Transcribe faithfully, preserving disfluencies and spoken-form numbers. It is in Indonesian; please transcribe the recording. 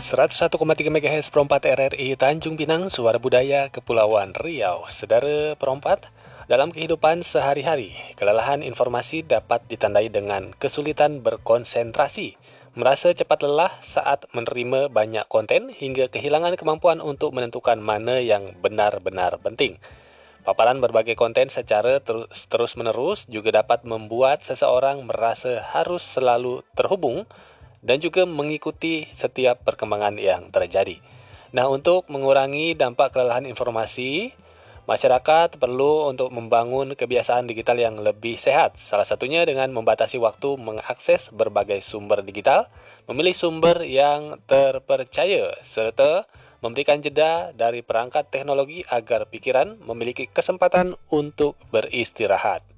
seratus satu koma tiga MHz Perompat R R I Tanjung Pinang, Suara Budaya Kepulauan Riau. Saudara Perompat, dalam kehidupan sehari-hari, kelelahan informasi dapat ditandai dengan kesulitan berkonsentrasi, merasa cepat lelah saat menerima banyak konten, hingga kehilangan kemampuan untuk menentukan mana yang benar-benar penting. Paparan berbagai konten secara terus- terus-menerus juga dapat membuat seseorang merasa harus selalu terhubung dan juga mengikuti setiap perkembangan yang terjadi. Nah, untuk mengurangi dampak kelelahan informasi, masyarakat perlu untuk membangun kebiasaan digital yang lebih sehat. Salah satunya dengan membatasi waktu mengakses berbagai sumber digital, memilih sumber yang terpercaya, serta memberikan jeda dari perangkat teknologi agar pikiran memiliki kesempatan untuk beristirahat.